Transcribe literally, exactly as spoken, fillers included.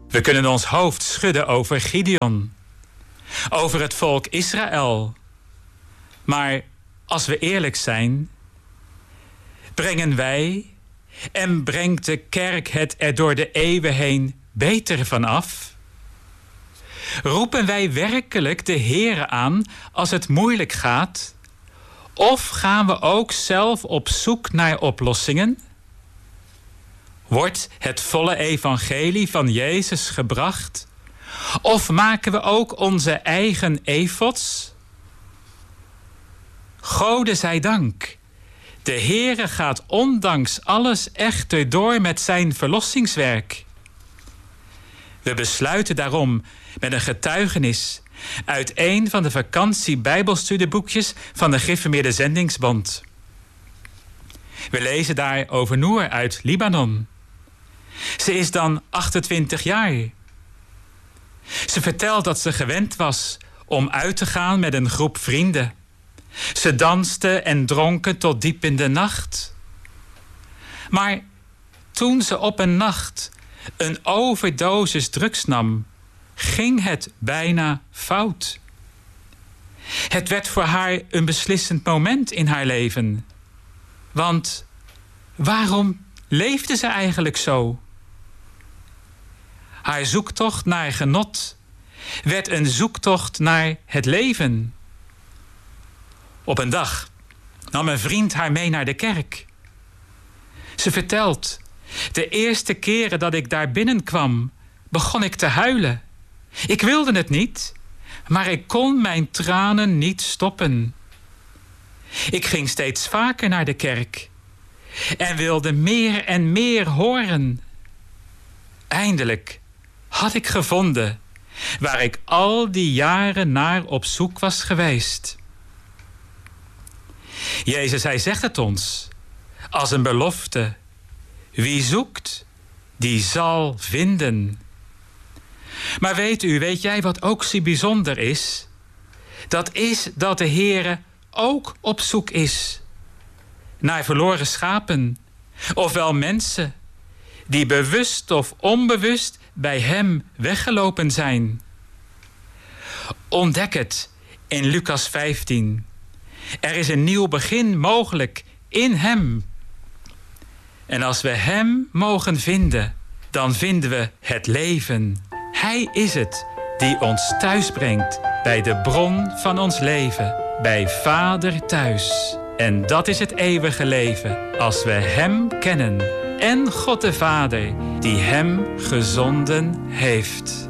We kunnen ons hoofd schudden over Gideon, over het volk Israël. Maar als we eerlijk zijn, brengen wij en brengt de kerk het er door de eeuwen heen beter van af? Roepen wij werkelijk de Heere aan als het moeilijk gaat? Of gaan we ook zelf op zoek naar oplossingen? Wordt het volle evangelie van Jezus gebracht? Of maken we ook onze eigen efods? Gode zij dank. De Heere gaat ondanks alles echter door met zijn verlossingswerk. We besluiten daarom met een getuigenis uit een van de vakantie-bijbelstudieboekjes van de Gereformeerde Zendingsbond. We lezen daar over Noor uit Libanon. Ze is dan achtentwintig jaar. Ze vertelt dat ze gewend was om uit te gaan met een groep vrienden. Ze dansten en dronken tot diep in de nacht. Maar toen ze op een nacht een overdosis drugs nam, ging het bijna fout. Het werd voor haar een beslissend moment in haar leven. Want waarom leefde ze eigenlijk zo? Haar zoektocht naar genot werd een zoektocht naar het leven. Op een dag nam een vriend haar mee naar de kerk. Ze vertelt: de eerste keren dat ik daar binnenkwam, begon ik te huilen. Ik wilde het niet, maar ik kon mijn tranen niet stoppen. Ik ging steeds vaker naar de kerk en wilde meer en meer horen. Eindelijk had ik gevonden waar ik al die jaren naar op zoek was geweest. Jezus, hij zegt het ons als een belofte: wie zoekt, die zal vinden. Maar weet u, weet jij wat ook zo bijzonder is? Dat is dat de Heere ook op zoek is naar verloren schapen, ofwel mensen die bewust of onbewust bij hem weggelopen zijn. Ontdek het in Lucas vijftien. Er is een nieuw begin mogelijk in hem. En als we hem mogen vinden, dan vinden we het leven. Hij is het die ons thuis brengt bij de bron van ons leven, bij Vader thuis. En dat is het eeuwige leven, als we hem kennen en God de Vader die hem gezonden heeft.